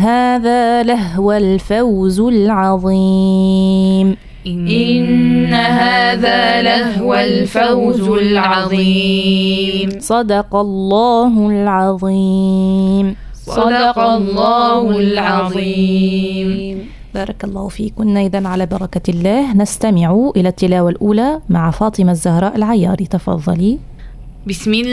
هذا لهو الفوز العظيم. إن هذا لهو الفوز العظيم. صدق الله العظيم. صدق الله العظيم. بارك الله فيكن. إذن على بركة الله نستمع إلى التلاوة الأولى مع فاطمة الزهراء العياري. تفضلي. بسم الله